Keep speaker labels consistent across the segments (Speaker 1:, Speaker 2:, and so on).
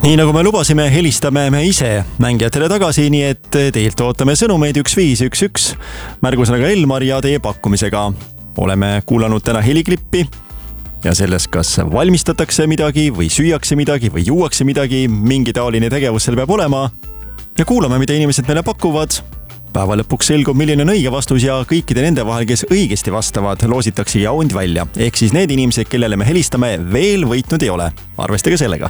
Speaker 1: Nii nagu me lubasime, helistame me ise mängijatele tagasi, nii et teilt ootame sõnumeid 1511 märgusõnaga Elmar ja teie pakkumisega. Oleme kuulanud täna heliklippi ja selles, kas valmistatakse midagi või süüakse midagi või juuakse midagi, mingi taoline tegevus seal peab olema. Ja kuulame, mida inimesed meile pakuvad. Päeva lõpuks selgub, milline on õige vastus ja kõikide nende vahel, kes õigesti vastavad, loositakse jaund välja. Ehk siis need inimesed, kellele me helistame, veel võitnud ei ole. Arvestage sellega.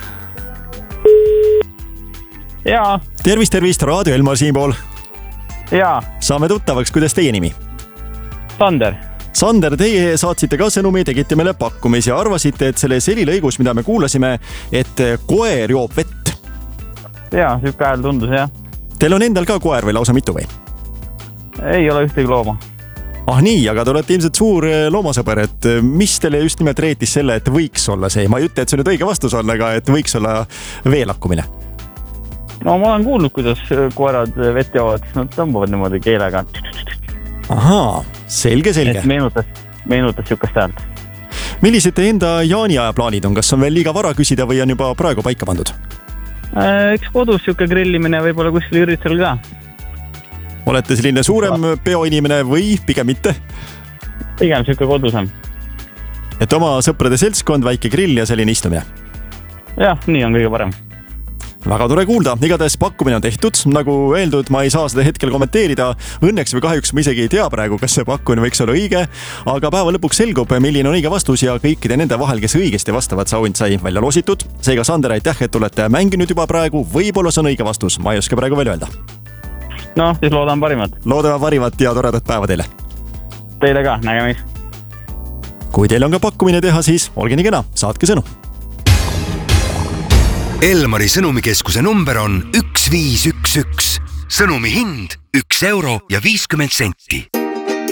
Speaker 2: Jaa.
Speaker 1: Tervist, Raadio Elmar siinpool.
Speaker 2: Jaa.
Speaker 1: Saame tuttavaks, kuidas teie nimi? Sander, teie saatsite ka sõnumi, tegite meile pakkumis ja arvasite, et selles helilõigus, mida me kuulasime, et koer joob vett.
Speaker 2: Jaa, süüke hääl tundus, jah.
Speaker 1: Teil on endal ka koer või lausa mitu või?
Speaker 2: Ei ole ühtegi looma.
Speaker 1: Nii, aga te olete ilmselt suur loomasõber, et mis teile just nimelt reetis selle, et võiks olla see? Ma ei ütle, et see nüüd õige vastus on, aga et võiks olla veelakkumine.
Speaker 2: No ma olen kuulnud, kuidas koerad vett joovad, nad tõmbavad niimoodi keelega.
Speaker 1: Ahaa, selge.
Speaker 2: Et meenutas sükast häält.
Speaker 1: Millised te enda jaaniaja plaanid on? Kas on veel liiga vara küsida või on juba praegu paika pandud?
Speaker 2: Eks kodus süke grillimine võib-olla kuskil üritusel ka.
Speaker 1: Olete selline suurem peoinimene või pigem mitte?
Speaker 2: Pigem süke kodusem.
Speaker 1: Et oma sõprade seltskond, väike grill ja selline istumine?
Speaker 2: Jah, nii on kõige parem.
Speaker 1: Väga tore kuulda, igatahes pakkumine on tehtud, nagu öeldud, ma ei saa seda hetkel kommenteerida, õnneks või kahjuks ma isegi ei tea praegu, kas see pakkumine võiks olla õige, aga päeva lõpuks selgub, milline on õige vastus ja kõikide nende vahel, kes õigesti vastavad, saund sai välja loositud. Seega Sander, aitäh, et olete mänginud juba praegu, võib-olla see on õige vastus, ma ei oska praegu veel öelda.
Speaker 2: No, siis loodame parimat.
Speaker 1: Loodame parimat ja toredat päeva teile.
Speaker 2: Teile ka, nägemis.
Speaker 1: Kui teil on ka pakkumine teha, siis olge nii kena, saatke sõnu.
Speaker 3: Elmari sõnumikeskuse number on 1511. Sõnumi hind 1 euro ja 50 senti.